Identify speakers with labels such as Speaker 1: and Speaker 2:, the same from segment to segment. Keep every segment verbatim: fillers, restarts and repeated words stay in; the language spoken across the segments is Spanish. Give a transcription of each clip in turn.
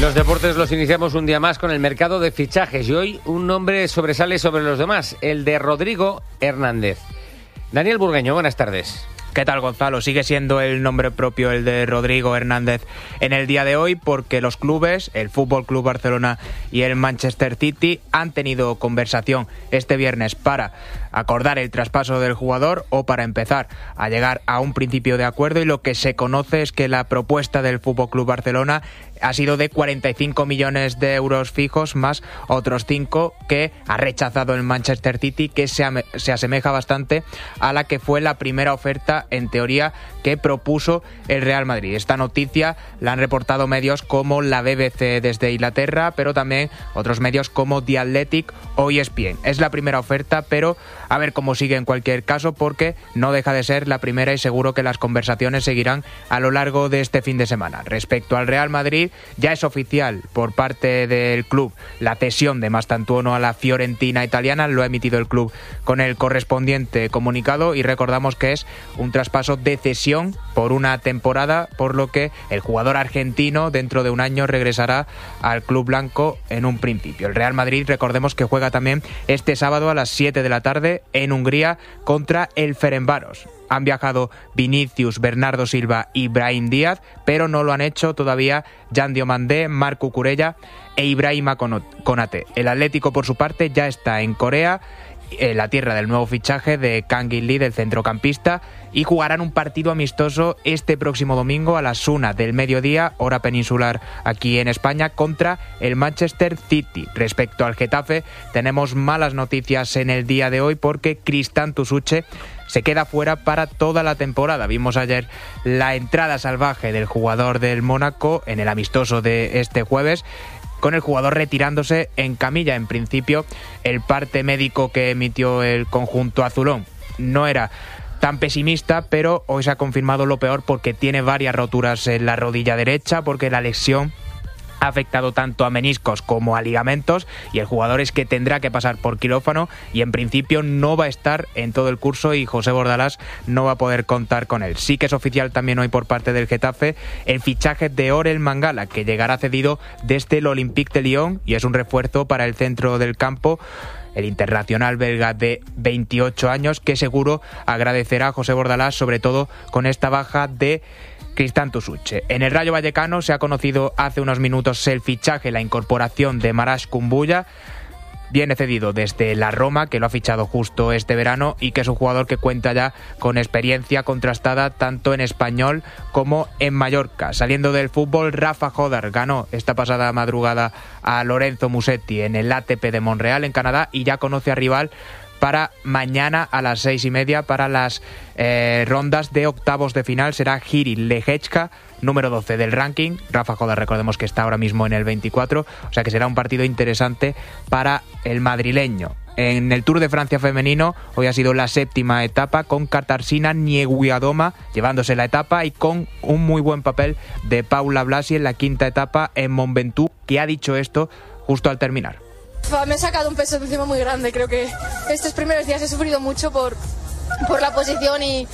Speaker 1: Los deportes los iniciamos un día más con el mercado de fichajes y hoy un nombre sobresale sobre los demás, el de Rodrigo Hernández. Daniel Burgueño, buenas tardes.
Speaker 2: ¿Qué tal, Gonzalo? Sigue siendo el nombre propio el de Rodrigo Hernández en el día de hoy porque los clubes, el F C Barcelona y el Manchester City, han tenido conversación este viernes para acordar el traspaso del jugador o para empezar a llegar a un principio de acuerdo, y lo que se conoce es que la propuesta del F C Barcelona ha sido de cuarenta y cinco millones de euros fijos más otros cinco que ha rechazado el Manchester City, que se, ame- se asemeja bastante a la que fue la primera oferta, en teoría, que propuso el Real Madrid. Esta noticia la han reportado medios como la B B C desde Inglaterra, pero también otros medios como The Athletic o E S P N. Es la primera oferta, pero a ver cómo sigue en cualquier caso, porque no deja de ser la primera y seguro que las conversaciones seguirán a lo largo de este fin de semana. Respecto al Real Madrid, ya es oficial por parte del club la cesión de Mastantuono a la Fiorentina italiana. Lo ha emitido el club con el correspondiente comunicado y recordamos que es un traspaso de cesión por una temporada, por lo que el jugador argentino dentro de un año regresará al club blanco en un principio. El Real Madrid, recordemos que juega también este sábado a las siete de la tarde en Hungría contra el Ferencváros. Han viajado Vinicius, Bernardo Silva y Brahim Díaz, pero no lo han hecho todavía Jan Diomandé, Marc Cucurella e Ibrahima Konate. El Atlético, por su parte, ya está en Corea, en la tierra del nuevo fichaje de Kang In-lee, del centrocampista, y jugarán un partido amistoso este próximo domingo a las una del mediodía, hora peninsular aquí en España, contra el Manchester City. Respecto al Getafe, tenemos malas noticias en el día de hoy porque Cristán Tusuche se queda fuera para toda la temporada. Vimos ayer la entrada salvaje del jugador del Mónaco en el amistoso de este jueves, con el jugador retirándose en camilla. En principio, el parte médico que emitió el conjunto azulón no era tan pesimista, pero hoy se ha confirmado lo peor porque tiene varias roturas en la rodilla derecha, porque la lesión ha afectado tanto a meniscos como a ligamentos, y el jugador es que tendrá que pasar por quirófano y en principio no va a estar en todo el curso y José Bordalás no va a poder contar con él. Sí que es oficial también hoy por parte del Getafe el fichaje de Orel Mangala, que llegará cedido desde el Olympique de Lyon y es un refuerzo para el centro del campo. El internacional belga de veintiocho años, que seguro agradecerá a José Bordalás, sobre todo con esta baja de Cristán Tusuche. En el Rayo Vallecano se ha conocido hace unos minutos el fichaje, la incorporación de Marash Kumbulla. Viene cedido desde la Roma, que lo ha fichado justo este verano y que es un jugador que cuenta ya con experiencia contrastada tanto en Español como en Mallorca. Saliendo del fútbol, Rafa Jodar ganó esta pasada madrugada a Lorenzo Musetti en el A T P de Montreal, en Canadá, y ya conoce a rival para mañana a las seis y media para las eh, rondas de octavos de final. Será Jiri Lehečka, número doce del ranking. Rafa Jodar, recordemos que está ahora mismo en el veinticuatro, o sea que será un partido interesante para el madrileño. En el Tour de Francia femenino, hoy ha sido la séptima etapa con Katarzyna Niewiadoma llevándose la etapa y con un muy buen papel de Paula Blasi en la quinta etapa en Mont Ventoux, que ha dicho esto justo al terminar.
Speaker 3: Me he sacado un peso de encima muy grande. Creo que estos primeros días he sufrido mucho por, por la posición y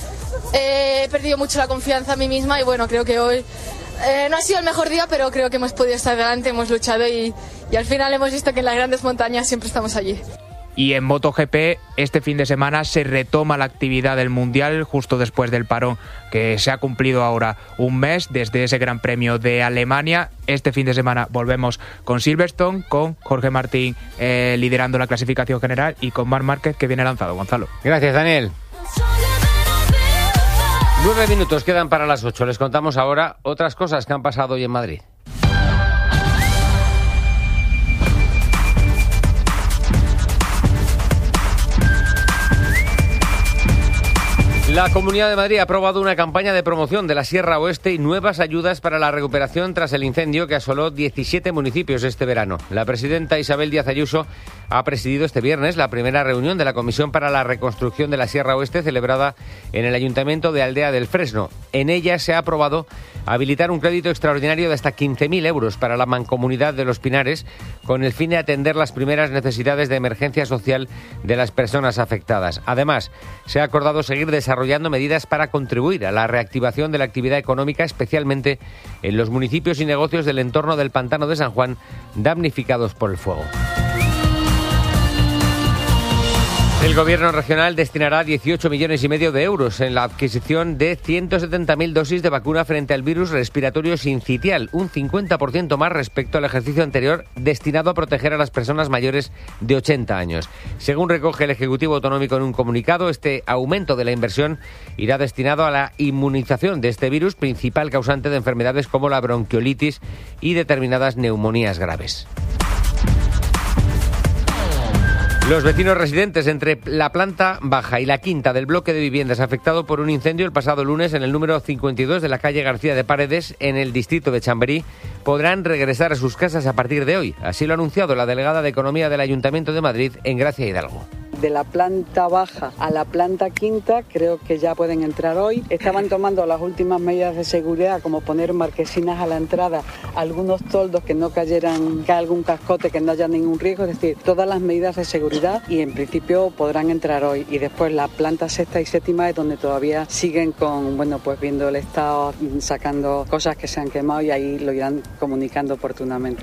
Speaker 3: he perdido mucho la confianza en mí misma, y bueno, creo que hoy eh, no ha sido el mejor día, pero creo que hemos podido estar delante, hemos luchado y, y al final hemos visto que en las grandes montañas siempre estamos allí.
Speaker 2: Y en MotoGP, este fin de semana se retoma la actividad del Mundial justo después del parón que se ha cumplido ahora un mes desde ese Gran Premio de Alemania. Este fin de semana volvemos con Silverstone, con Jorge Martín eh, liderando la clasificación general y con Marc Márquez, que viene lanzado. Gonzalo.
Speaker 1: Gracias, Daniel. Nueve minutos quedan para las ocho. Les contamos ahora otras cosas que han pasado hoy en Madrid. La Comunidad de Madrid ha aprobado una campaña de promoción de la Sierra Oeste y nuevas ayudas para la recuperación tras el incendio que asoló diecisiete municipios este verano. La presidenta Isabel Díaz Ayuso ha presidido este viernes la primera reunión de la Comisión para la Reconstrucción de la Sierra Oeste celebrada en el Ayuntamiento de Aldea del Fresno. En ella se ha aprobado habilitar un crédito extraordinario de hasta quince mil euros para la Mancomunidad de los Pinares, con el fin de atender las primeras necesidades de emergencia social de las personas afectadas. Además, se ha acordado seguir desarrollando medidas para contribuir a la reactivación de la actividad económica, especialmente en los municipios y negocios del entorno del Pantano de San Juan, damnificados por el fuego. El Gobierno regional destinará dieciocho millones y medio de euros en la adquisición de ciento setenta mil dosis de vacuna frente al virus respiratorio sincitial, un cincuenta por ciento más respecto al ejercicio anterior, destinado a proteger a las personas mayores de ochenta años. Según recoge el Ejecutivo Autonómico en un comunicado, este aumento de la inversión irá destinado a la inmunización de este virus, principal causante de enfermedades como la bronquiolitis y determinadas neumonías graves. Los vecinos residentes entre la planta baja y la quinta del bloque de viviendas afectado por un incendio el pasado lunes en el número cincuenta y dos de la calle García de Paredes, en el distrito de Chamberí, podrán regresar a sus casas a partir de hoy. Así lo ha anunciado la delegada de Economía del Ayuntamiento de Madrid, Engracia Hidalgo.
Speaker 4: De la planta baja a la planta quinta creo que ya pueden entrar hoy. Estaban tomando las últimas medidas de seguridad, como poner marquesinas a la entrada, algunos toldos que no cayeran, que algún cascote, que no haya ningún riesgo, es decir, todas las medidas de seguridad, y en principio podrán entrar hoy. Y después la planta sexta y séptima es donde todavía siguen con, bueno, pues viendo el estado, sacando cosas que se han quemado, y ahí lo irán comunicando oportunamente.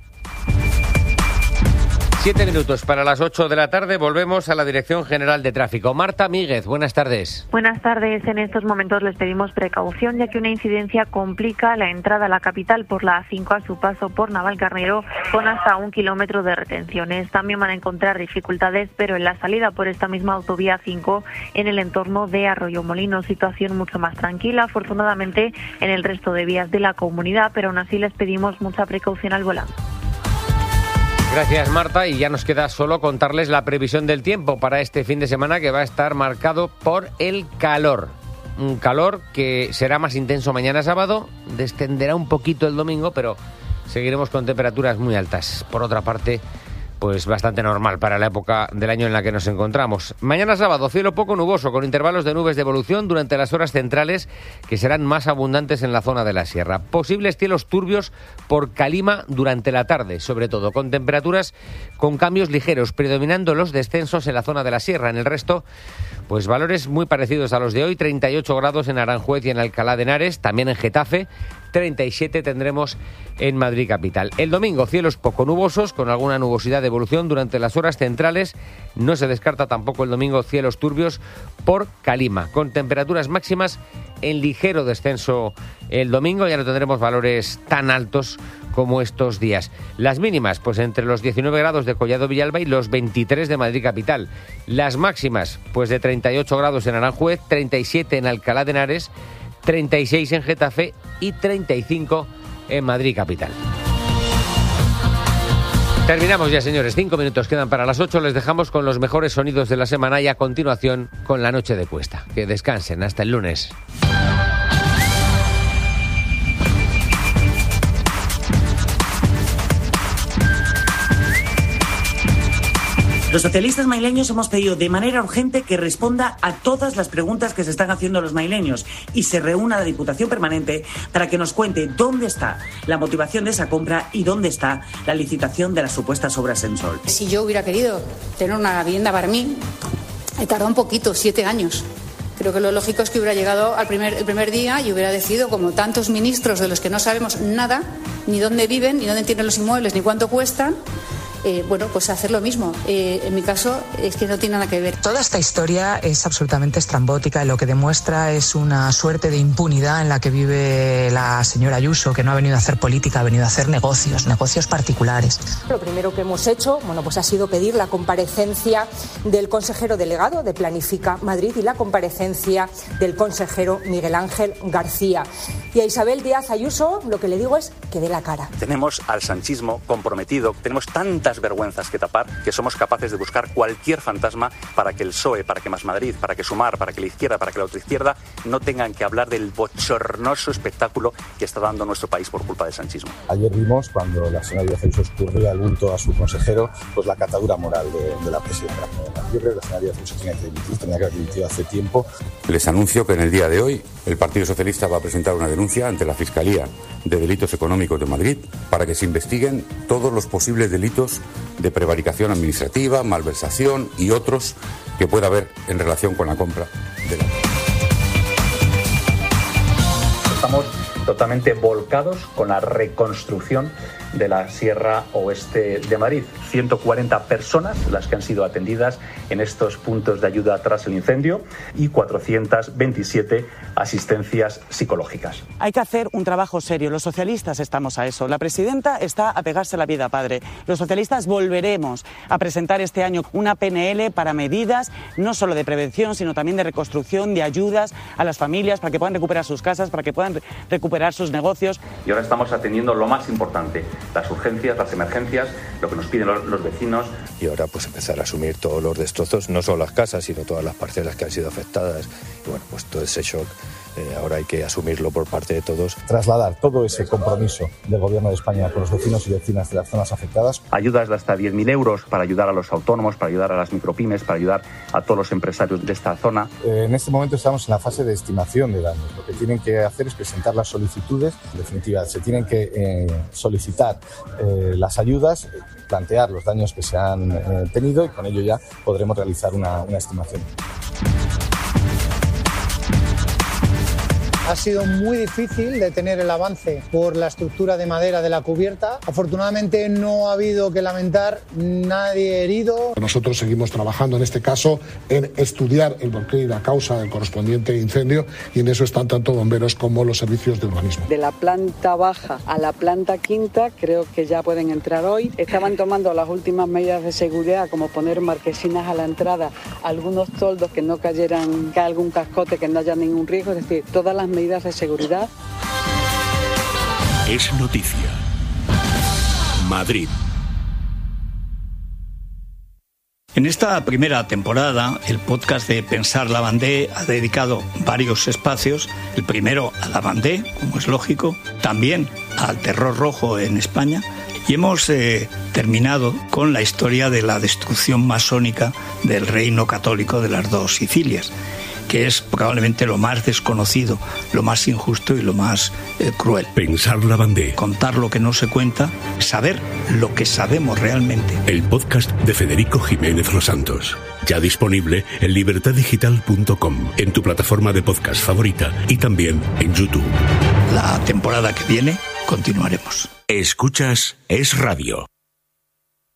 Speaker 1: Siete minutos para las ocho de la tarde, volvemos a la Dirección General de Tráfico. Marta Míguez, buenas tardes.
Speaker 5: Buenas tardes. En estos momentos les pedimos precaución, ya que una incidencia complica la entrada a la capital por la A cinco a su paso por Navalcarnero, con hasta un kilómetro de retenciones. También van a encontrar dificultades, pero en la salida por esta misma autovía cinco, en el entorno de Arroyomolinos, situación mucho más tranquila, afortunadamente, en el resto de vías de la comunidad, pero aún así les pedimos mucha precaución al volante.
Speaker 1: Gracias, Marta, y ya nos queda solo contarles la previsión del tiempo para este fin de semana, que va a estar marcado por el calor. Un calor que será más intenso mañana sábado, descenderá un poquito el domingo, pero seguiremos con temperaturas muy altas. Por otra parte, pues bastante normal para la época del año en la que nos encontramos. Mañana sábado, cielo poco nuboso, con intervalos de nubes de evolución durante las horas centrales, que serán más abundantes en la zona de la sierra. Posibles cielos turbios por calima durante la tarde, sobre todo, con temperaturas con cambios ligeros, predominando los descensos en la zona de la sierra. En el resto, pues valores muy parecidos a los de hoy, treinta y ocho grados en Aranjuez y en Alcalá de Henares, también en Getafe, treinta y siete tendremos en Madrid capital. El domingo, cielos poco nubosos, con alguna nubosidad de evolución durante las horas centrales. No se descarta tampoco el domingo cielos turbios por calima, con temperaturas máximas en ligero descenso el domingo. Ya no tendremos valores tan altos como estos días. Las mínimas, pues entre los diecinueve grados de Collado Villalba y los veintitrés de Madrid capital. Las máximas, pues de treinta y ocho grados en Aranjuez, treinta y siete en Alcalá de Henares, treinta y seis en Getafe y treinta y cinco en Madrid capital. Terminamos ya, señores. Cinco minutos quedan para las ocho. Les dejamos con los mejores sonidos de la semana y a continuación con la noche de Cuesta. Que descansen. Hasta el lunes.
Speaker 6: Los socialistas maileños hemos pedido de manera urgente que responda a todas las preguntas que se están haciendo los maileños y se reúna la Diputación Permanente para que nos cuente dónde está la motivación de esa compra y dónde está la licitación de las supuestas obras en Sol.
Speaker 7: Si yo hubiera querido tener una vivienda para mí, he tardado un poquito, siete años. Creo que lo lógico es que hubiera llegado al primer, el primer día y hubiera decidido, como tantos ministros de los que no sabemos nada, ni dónde viven, ni dónde tienen los inmuebles, ni cuánto cuestan, Eh, bueno, pues hacer lo mismo. Eh, en mi caso es que no tiene nada que ver.
Speaker 8: Toda esta historia es absolutamente estrambótica y lo que demuestra es una suerte de impunidad en la que vive la señora Ayuso, que no ha venido a hacer política, ha venido a hacer negocios, negocios particulares.
Speaker 9: Lo primero que hemos hecho, bueno, pues ha sido pedir la comparecencia del consejero delegado de Planifica Madrid y la comparecencia del consejero Miguel Ángel García. Y a Isabel Díaz Ayuso lo que le digo es que dé la cara.
Speaker 10: Tenemos al sanchismo comprometido, tenemos tanta tantas vergüenzas que tapar que somos capaces de buscar cualquier fantasma para que el P S O E, para que Más Madrid, para que Sumar, para que la izquierda, para que la otra izquierda no tengan que hablar del bochornoso espectáculo que está dando nuestro país por culpa del sanchismo.
Speaker 11: Ayer vimos, cuando la señora Díaz Ayuso escurría el bulto a su consejero, pues la catadura moral de, de la presidenta. Yo creo que la señora Díaz Ayuso tenía que dimitir, tenía que haber dimitido hace tiempo.
Speaker 12: Les anuncio que en el día de hoy el Partido Socialista va a presentar una denuncia ante la Fiscalía de Delitos Económicos de Madrid para que se investiguen todos los posibles delitos de prevaricación administrativa, malversación y otros que pueda haber en relación con la compra de la...
Speaker 10: Estamos totalmente volcados con la reconstrucción de la Sierra Oeste de Madrid. ciento cuarenta personas las que han sido atendidas en estos puntos de ayuda tras el incendio y cuatrocientas veintisiete asistencias psicológicas.
Speaker 6: Hay que hacer un trabajo serio. Los socialistas estamos a eso. La presidenta está a pegarse la vida padre. Los socialistas volveremos a presentar este año una P N L para medidas no solo de prevención, sino también de reconstrucción, de ayudas a las familias para que puedan recuperar sus casas, para que puedan re- recuperar sus negocios.
Speaker 10: Y ahora estamos atendiendo lo más importante, las urgencias, las emergencias, lo que nos piden los, los vecinos.
Speaker 13: Y ahora pues empezar a asumir todos los destrozos, no solo las casas, sino todas las parcelas que han sido afectadas. Y bueno, pues todo ese shock eh, ahora hay que asumirlo por parte de todos.
Speaker 11: Trasladar todo ese compromiso del Gobierno de España con los vecinos y vecinas de las zonas afectadas.
Speaker 10: Ayudas de hasta diez mil euros para ayudar a los autónomos, para ayudar a las micropymes, para ayudar a todos los empresarios de esta zona.
Speaker 11: Eh, en este momento estamos en la fase de estimación de daños. Lo que tienen que hacer es presentar las solicitudes. En definitiva, se tienen que eh, solicitar eh, las ayudas, plantear los daños que se han eh, tenido y con ello ya podremos realizar una, una estimación.
Speaker 14: Ha sido muy difícil detener el avance por la estructura de madera de la cubierta. Afortunadamente no ha habido que lamentar nadie herido.
Speaker 15: Nosotros seguimos trabajando en este caso en estudiar el porqué y la causa del correspondiente incendio y en eso están tanto bomberos como los servicios de urbanismo.
Speaker 4: De la planta baja a la planta quinta creo que ya pueden entrar hoy. Estaban tomando las últimas medidas de seguridad como poner marquesinas a la entrada, algunos toldos que no cayeran, que algún cascote, que no haya ningún riesgo, es decir, todas las medidas de seguridad.
Speaker 16: Es noticia. Madrid.
Speaker 17: En esta primera temporada, el podcast de Pensar Lavandé ha dedicado varios espacios. El primero a Lavandé, como es lógico, también al terror rojo en España. Y hemos eh, terminado con la historia de la destrucción masónica del reino católico de las dos Sicilias, que es probablemente lo más desconocido, lo más injusto y lo más eh, cruel.
Speaker 16: Pensar Lavandé.
Speaker 17: Contar lo que no se cuenta, saber lo que sabemos realmente.
Speaker 16: El podcast de Federico Jiménez Losantos. Ya disponible en libertad digital punto com, en tu plataforma de podcast favorita y también en YouTube.
Speaker 17: La temporada que viene continuaremos.
Speaker 16: Escuchas Es Radio.